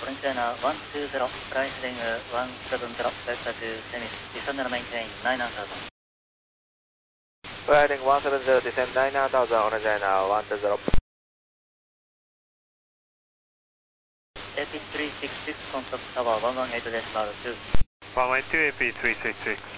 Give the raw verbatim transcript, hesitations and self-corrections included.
Orange China one two zero, flying heading one seven zero, vector to Semis, descend and maintain nine nine thousand. Flying heading one seven zero, descend nine nine thousand, Orange China one two zero. A P three six six, contact tower one one eight decimal two. Runway two A P three six six.